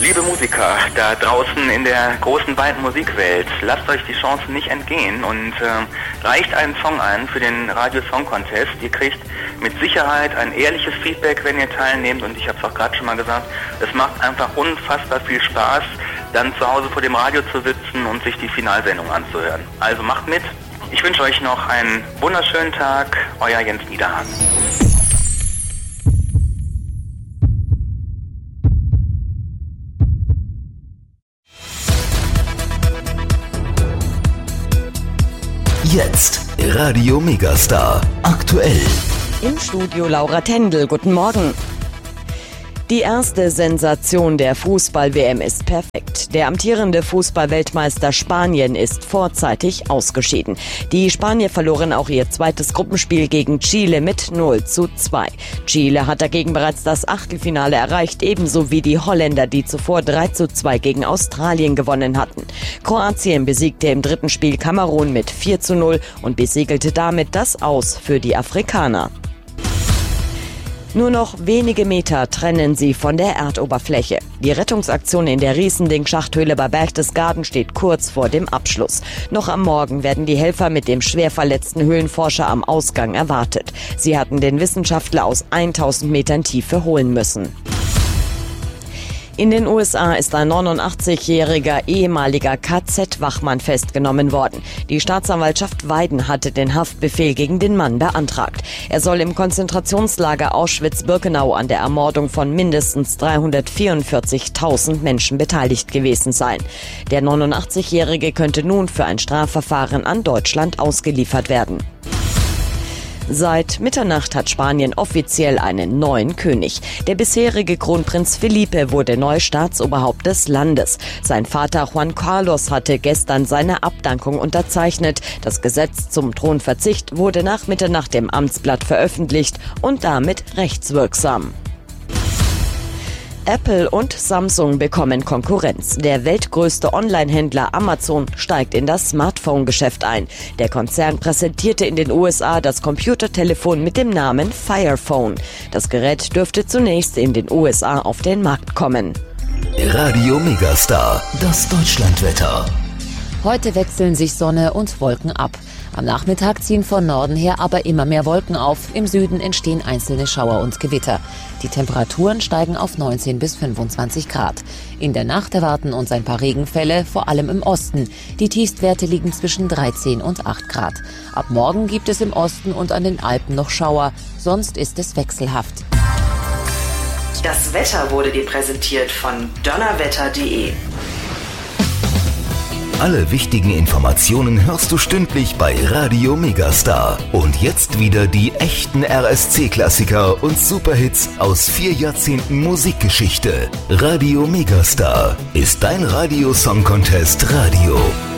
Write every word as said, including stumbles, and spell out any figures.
Liebe Musiker da draußen in der großen, weiten Musikwelt, lasst euch die Chance nicht entgehen und äh, reicht einen Song ein für den Radio Song Contest. Ihr kriegt mit Sicherheit ein ehrliches Feedback, wenn ihr teilnehmt, und ich habe es auch gerade schon mal gesagt, es macht einfach unfassbar viel Spaß, dann zu Hause vor dem Radio zu sitzen und sich die Finalsendung anzuhören. Also macht mit. Ich wünsche euch noch einen wunderschönen Tag. Euer Jens Niederhahn. Jetzt Radio Megastar aktuell. Im Studio Laura Tendel. Guten Morgen. Die erste Sensation der Fußball-W M ist perfekt. Der amtierende Fußball-Weltmeister Spanien ist vorzeitig ausgeschieden. Die Spanier verloren auch ihr zweites Gruppenspiel gegen Chile mit null zu zwei. Chile hat dagegen bereits das Achtelfinale erreicht, ebenso wie die Holländer, die zuvor drei zu zwei gegen Australien gewonnen hatten. Kroatien besiegte im dritten Spiel Kamerun mit vier zu null und besiegelte damit das Aus für die Afrikaner. Nur noch wenige Meter trennen sie von der Erdoberfläche. Die Rettungsaktion in der Riesending-Schachthöhle bei Berchtesgaden steht kurz vor dem Abschluss. Noch am Morgen werden die Helfer mit dem schwer verletzten Höhlenforscher am Ausgang erwartet. Sie hatten den Wissenschaftler aus tausend Metern Tiefe holen müssen. In den U S A ist ein neunundachtzigjähriger ehemaliger K Z-Wachmann festgenommen worden. Die Staatsanwaltschaft Weiden hatte den Haftbefehl gegen den Mann beantragt. Er soll im Konzentrationslager Auschwitz-Birkenau an der Ermordung von mindestens dreihundertvierundvierzigtausend Menschen beteiligt gewesen sein. Der neunundachtzigjährige könnte nun für ein Strafverfahren an Deutschland ausgeliefert werden. Seit Mitternacht hat Spanien offiziell einen neuen König. Der bisherige Kronprinz Felipe wurde neues Staatsoberhaupt des Landes. Sein Vater Juan Carlos hatte gestern seine Abdankung unterzeichnet. Das Gesetz zum Thronverzicht wurde nach Mitternacht im Amtsblatt veröffentlicht und damit rechtswirksam. Apple und Samsung bekommen Konkurrenz. Der weltgrößte Online-Händler Amazon steigt in das Smartphone-Geschäft ein. Der Konzern präsentierte in den U S A das Computertelefon mit dem Namen Fire Phone. Das Gerät dürfte zunächst in den U S A auf den Markt kommen. Radio Megastar, das Deutschlandwetter. Heute wechseln sich Sonne und Wolken ab. Am Nachmittag ziehen von Norden her aber immer mehr Wolken auf. Im Süden entstehen einzelne Schauer und Gewitter. Die Temperaturen steigen auf neunzehn bis fünfundzwanzig Grad. In der Nacht erwarten uns ein paar Regenfälle, vor allem im Osten. Die Tiefstwerte liegen zwischen dreizehn und acht Grad. Ab morgen gibt es im Osten und an den Alpen noch Schauer. Sonst ist es wechselhaft. Das Wetter wurde dir präsentiert von donnerwetter punkt de. Alle wichtigen Informationen hörst du stündlich bei Radio Megastar. Und jetzt wieder die echten R S C-Klassiker und Superhits aus vier Jahrzehnten Musikgeschichte. Radio Megastar ist dein Radio Song Contest Radio.